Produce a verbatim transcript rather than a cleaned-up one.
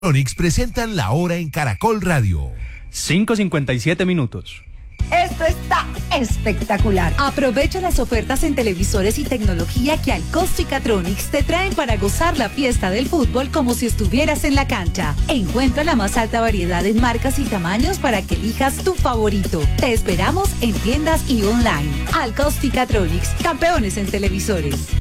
Catronics presentan La Hora en Caracol Radio. cinco cincuenta y siete minutos. Esto está espectacular. Aprovecha las ofertas en televisores y tecnología que Alcosto y Catronics te traen para gozar la fiesta del fútbol como si estuvieras en la cancha. Encuentra la más alta variedad en marcas y tamaños para que elijas tu favorito. Te esperamos en tiendas y online. Alcosto y Catronics, campeones en televisores.